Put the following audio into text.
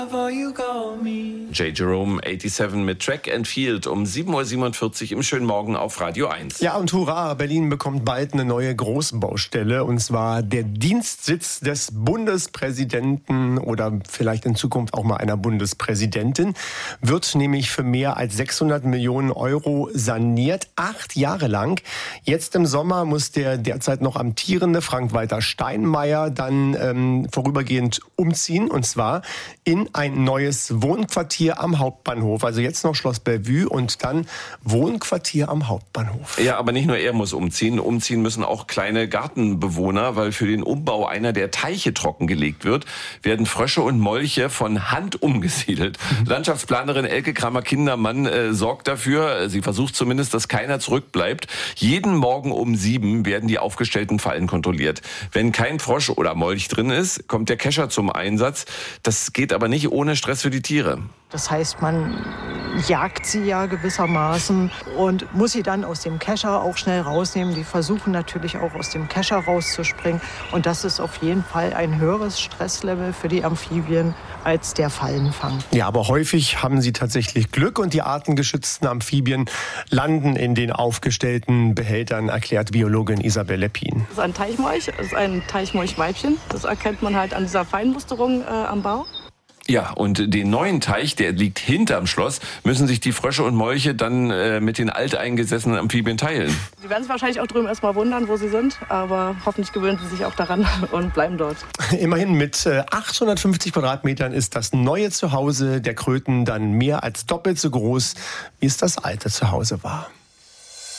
J. Jerome 87 mit Track and Field um 7.47 Uhr im schönen Morgen auf Radio 1. Ja, und hurra, Berlin bekommt bald eine neue Großbaustelle, und zwar der Dienstsitz des Bundespräsidenten oder vielleicht in Zukunft auch mal einer Bundespräsidentin, wird nämlich für mehr als 600 Millionen Euro saniert, 8 Jahre lang. Jetzt im Sommer muss der derzeit noch amtierende Frank-Walter Steinmeier dann vorübergehend umziehen, und zwar in ein neues Wohnquartier am Hauptbahnhof. Also jetzt noch Schloss Bellevue und dann Wohnquartier am Hauptbahnhof. Ja, aber nicht nur er muss umziehen. Umziehen müssen auch kleine Gartenbewohner, weil für den Umbau einer der Teiche trockengelegt wird, werden Frösche und Molche von Hand umgesiedelt. Landschaftsplanerin Elke Kramer-Kindermann sorgt dafür, sie versucht zumindest, dass keiner zurückbleibt. Jeden Morgen um 7 werden die aufgestellten Fallen kontrolliert. Wenn kein Frosch oder Molch drin ist, kommt der Kescher zum Einsatz. Das geht aber nicht ohne Stress für die Tiere. Das heißt, man jagt sie ja gewissermaßen und muss sie dann aus dem Kescher auch schnell rausnehmen. Die versuchen natürlich auch aus dem Kescher rauszuspringen. Und das ist auf jeden Fall ein höheres Stresslevel für die Amphibien als der Fallenfang. Ja, aber häufig haben sie tatsächlich Glück und die artengeschützten Amphibien landen in den aufgestellten Behältern, erklärt Biologin Isabel Leppin. Das ist ein Teichmolch, das ist ein Teichmolchweibchen. Das erkennt man halt an dieser Feinmusterung am Bauch. Ja, und den neuen Teich, der liegt hinterm Schloss, müssen sich die Frösche und Molche dann mit den alteingesessenen Amphibien teilen. Sie werden sich wahrscheinlich auch drüben erstmal wundern, wo sie sind, aber hoffentlich gewöhnen sie sich auch daran und bleiben dort. Immerhin mit 850 Quadratmetern ist das neue Zuhause der Kröten dann mehr als doppelt so groß, wie es das alte Zuhause war.